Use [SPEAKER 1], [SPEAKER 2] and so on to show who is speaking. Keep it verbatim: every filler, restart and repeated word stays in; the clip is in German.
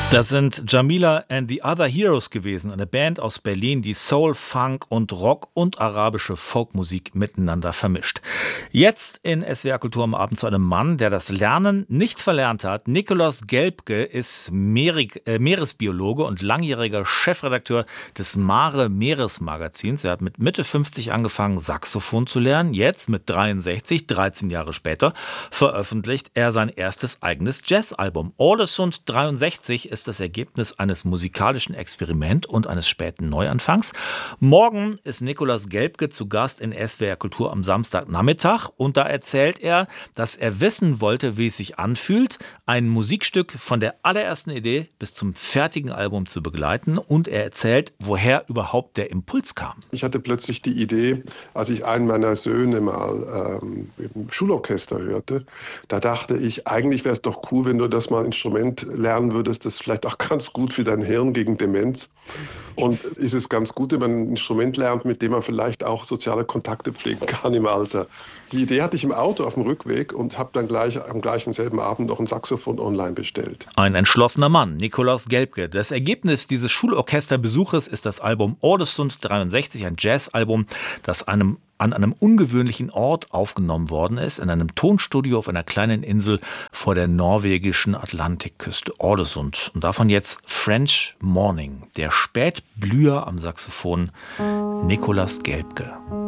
[SPEAKER 1] Das sind Jamila and the Other Heroes gewesen, eine Band aus Berlin, die Soul, Funk und Rock und arabische Folkmusik miteinander vermischt. Jetzt in S W R Kultur am Abend zu einem Mann, der das Lernen nicht verlernt hat. Nikolaus Gelbke ist Meerig, äh, Meeresbiologe und langjähriger Chefredakteur des Mare Meeresmagazins. Er hat mit Mitte fünfzig angefangen, Saxophon zu lernen. Jetzt mit dreiundsechzig, dreizehn Jahre später, veröffentlicht er sein erstes eigenes Jazzalbum. Ålesund dreiundsechzig ist das Ergebnis eines musikalischen Experiments und eines späten Neuanfangs. Morgen ist Nikolaus Gelbke zu Gast in S W R Kultur am Samstagnachmittag und da erzählt er, dass er wissen wollte, wie es sich anfühlt, ein Musikstück von der allerersten Idee bis zum fertigen Album zu begleiten, und er erzählt, woher überhaupt der Impuls kam.
[SPEAKER 2] Ich hatte plötzlich die Idee, als ich einen meiner Söhne mal ähm, im Schulorchester hörte, da dachte ich, eigentlich wäre es doch cool, wenn du das mal Instrument lernen würdest, das vielleicht auch ganz gut für dein Hirn gegen Demenz. Und ist es ganz gut, wenn man ein Instrument lernt, mit dem man vielleicht auch soziale Kontakte pflegen kann im Alter. Die Idee hatte ich im Auto auf dem Rückweg und habe dann gleich am gleichen selben Abend noch ein Saxophon online bestellt.
[SPEAKER 1] Ein entschlossener Mann, Nikolaus Gelbke. Das Ergebnis dieses Schulorchesterbesuches ist das Album Ålesund dreiundsechzig, ein Jazzalbum, das einem an einem ungewöhnlichen Ort aufgenommen worden ist, in einem Tonstudio auf einer kleinen Insel vor der norwegischen Atlantikküste, Ålesund. Und davon jetzt French Morning, der Spätblüher am Saxophon Nikolaus Gelbke.